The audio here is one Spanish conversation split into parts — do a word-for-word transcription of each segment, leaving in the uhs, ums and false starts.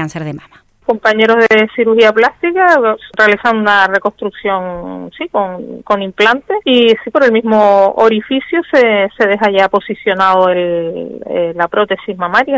cáncer de mama. Compañeros de cirugía plástica realizan una reconstrucción sí con, con implantes y sí por el mismo orificio se, se deja ya posicionado el, eh, la prótesis mamaria.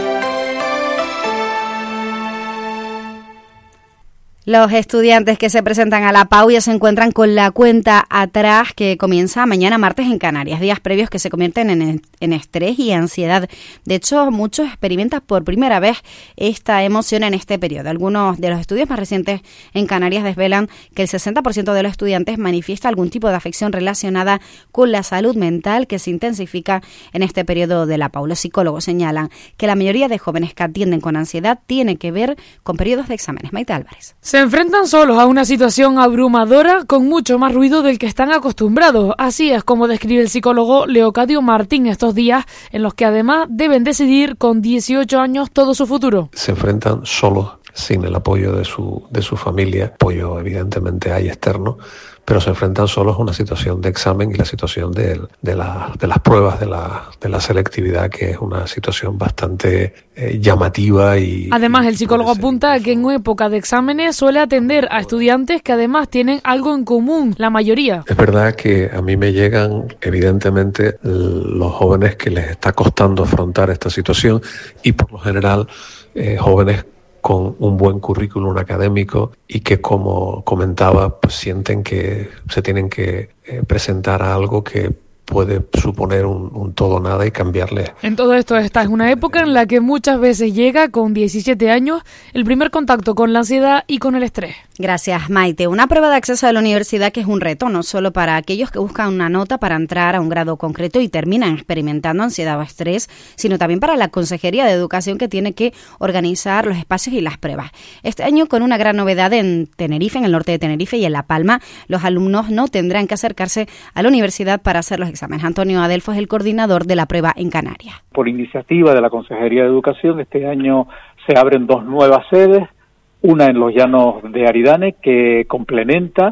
Los estudiantes que se presentan a la P A U ya se encuentran con la cuenta atrás que comienza mañana martes en Canarias, días previos que se convierten en, en estrés y ansiedad. De hecho, muchos experimentan por primera vez esta emoción en este periodo. Algunos de los estudios más recientes en Canarias desvelan que el sesenta por ciento de los estudiantes manifiesta algún tipo de afección relacionada con la salud mental que se intensifica en este periodo de la P A U. Los psicólogos señalan que la mayoría de jóvenes que atienden con ansiedad tiene que ver con periodos de exámenes. Maite Álvarez. Se enfrentan solos a una situación abrumadora con mucho más ruido del que están acostumbrados. Así es como describe el psicólogo Leocadio Martín estos días en los que además deben decidir con dieciocho años todo su futuro. Se enfrentan solos, sin el apoyo de su, de su familia, apoyo evidentemente hay externo, pero se enfrentan solos a una situación de examen y la situación de, de, la, de las pruebas de la, de la selectividad, que es una situación bastante eh, llamativa. Y Además, y el psicólogo apunta que en época de exámenes suele atender a estudiantes que además tienen algo en común, la mayoría. Es verdad que a mí me llegan, evidentemente, los jóvenes que les está costando afrontar esta situación y, por lo general, eh, jóvenes con un buen currículum académico y que, como comentaba, pues sienten que se tienen que eh, presentar a algo que puede suponer un, un todo o nada y cambiarle. En todo esto, esta es una época en la que muchas veces llega, con diecisiete años, el primer contacto con la ansiedad y con el estrés. Gracias, Maite. Una prueba de acceso a la universidad que es un reto, no solo para aquellos que buscan una nota para entrar a un grado concreto y terminan experimentando ansiedad o estrés, sino también para la Consejería de Educación, que tiene que organizar los espacios y las pruebas. Este año, con una gran novedad en Tenerife, en el norte de Tenerife y en La Palma, los alumnos no tendrán que acercarse a la universidad para hacer los exámenes. Antonio Adelfo es el coordinador de la prueba en Canarias. Por iniciativa de la Consejería de Educación, este año se abren dos nuevas sedes, una en los llanos de Aridane, que complementa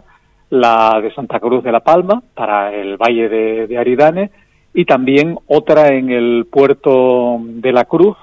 la de Santa Cruz de La Palma para el Valle de, de Aridane, y también otra en el puerto de La Cruz,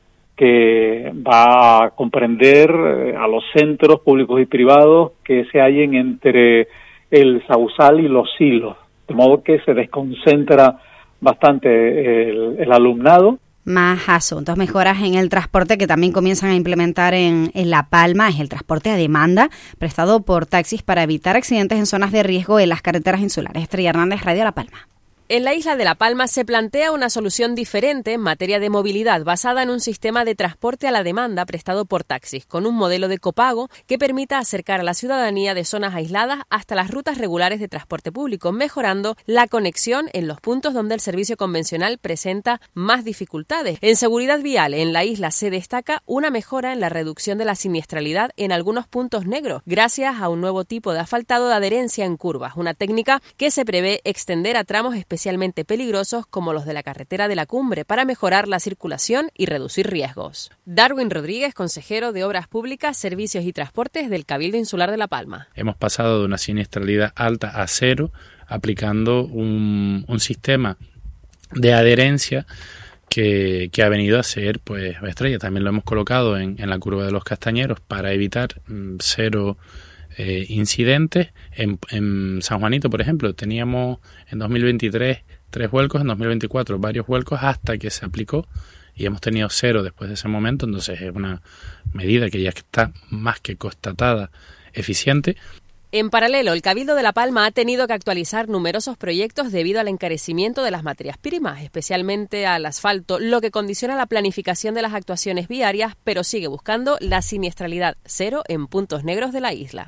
que va a comprender a los centros públicos y privados que se hallen entre el Sausal y Los Silos, de modo que se desconcentra bastante el, el alumnado. Más asuntos, mejoras en el transporte que también comienzan a implementar en, en La Palma, es el transporte a demanda prestado por taxis para evitar accidentes en zonas de riesgo en las carreteras insulares. Estrella Hernández, Radio La Palma. En la isla de La Palma se plantea una solución diferente en materia de movilidad basada en un sistema de transporte a la demanda prestado por taxis, con un modelo de copago que permita acercar a la ciudadanía de zonas aisladas hasta las rutas regulares de transporte público, mejorando la conexión en los puntos donde el servicio convencional presenta más dificultades. En seguridad vial, en la isla se destaca una mejora en la reducción de la siniestralidad en algunos puntos negros, gracias a un nuevo tipo de asfaltado de adherencia en curvas, una técnica que se prevé extender a tramos específicos especialmente peligrosos como los de la carretera de la Cumbre para mejorar la circulación y reducir riesgos. Darwin Rodríguez, consejero de Obras Públicas, Servicios y Transportes del Cabildo Insular de La Palma. Hemos pasado de una siniestralidad alta a cero aplicando un, un sistema de adherencia que, que ha venido a ser, pues, estrella. También lo hemos colocado en, en la curva de los Castañeros para evitar mm, cero Eh, incidentes. En, en San Juanito, por ejemplo, teníamos en dos mil veintitrés tres vuelcos, en dos mil veinticuatro varios vuelcos hasta que se aplicó y hemos tenido cero después de ese momento. Entonces es una medida que ya está más que constatada eficiente. En paralelo, el Cabildo de La Palma ha tenido que actualizar numerosos proyectos debido al encarecimiento de las materias primas, especialmente al asfalto, lo que condiciona la planificación de las actuaciones viarias, pero sigue buscando la siniestralidad cero en puntos negros de la isla.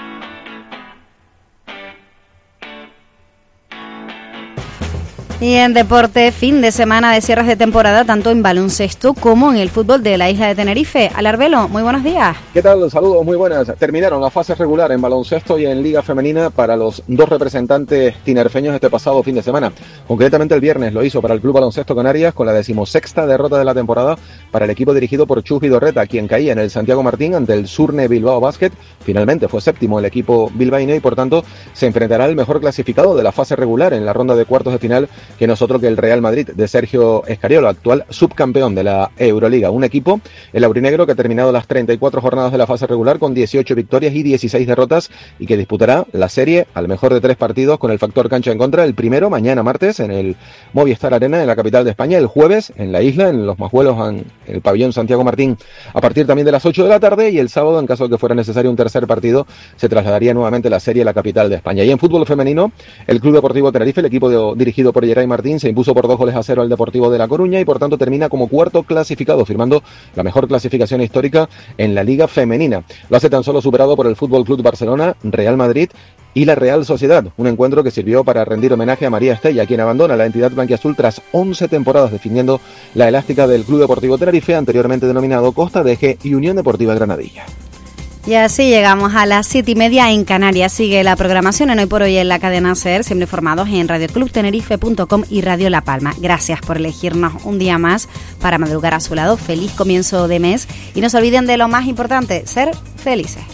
Y en deporte, fin de semana de cierres de temporada, tanto en baloncesto como en el fútbol de la isla de Tenerife. Alarbelo, muy buenos días. ¿Qué tal? Saludos, muy buenas. Terminaron la fase regular en baloncesto y en Liga Femenina para los dos representantes tinerfeños este pasado fin de semana. Concretamente el viernes lo hizo para el Club Baloncesto Canarias con la decimosexta derrota de la temporada para el equipo dirigido por Chus Vidorreta, quien caía en el Santiago Martín ante el Surne Bilbao Basket. Finalmente fue séptimo el equipo bilbaíno y por tanto se enfrentará al mejor clasificado de la fase regular en la ronda de cuartos de final que no es otro que el Real Madrid de Sergio Escariolo, actual subcampeón de la Euroliga. Un equipo, el aurinegro, que ha terminado las treinta y cuatro jornadas de la fase regular con dieciocho victorias y dieciséis derrotas y que disputará la serie al mejor de tres partidos con el factor cancha en contra. El primero mañana martes en el Movistar Arena en la capital de España, el jueves en la isla, en los Majuelos, en el pabellón Santiago Martín, a partir también de las ocho de la tarde, y el sábado, en caso de que fuera necesario un tercer partido, se trasladaría nuevamente la serie a la capital de España. Y en fútbol femenino, el Club Deportivo Tenerife, el equipo de, dirigido por Yeray Martín, se impuso por dos goles a cero al Deportivo de La Coruña y por tanto termina como cuarto clasificado, firmando la mejor clasificación histórica en la Liga Femenina. Lo hace tan solo superado por el Fútbol Club Barcelona, Real Madrid y la Real Sociedad, un encuentro que sirvió para rendir homenaje a María Estella, quien abandona la entidad blanquiazul tras once temporadas defendiendo la elástica del Club Deportivo Tenerife, anteriormente denominado Costa de Eje y Unión Deportiva Granadilla. Y así llegamos a las siete y media en Canarias. Sigue la programación en Hoy por Hoy en la cadena SER, siempre informados en radio club tenerife punto com y Radio La Palma. Gracias por elegirnos un día más para madrugar a su lado. Feliz comienzo de mes y no se olviden de lo más importante, ser felices.